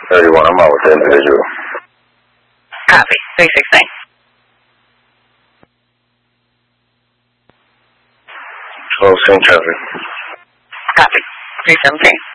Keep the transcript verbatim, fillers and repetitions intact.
thirty-one, I'm out with the individual. Copy. three sixteen. twelve, same traffic. Copy. three seventeen.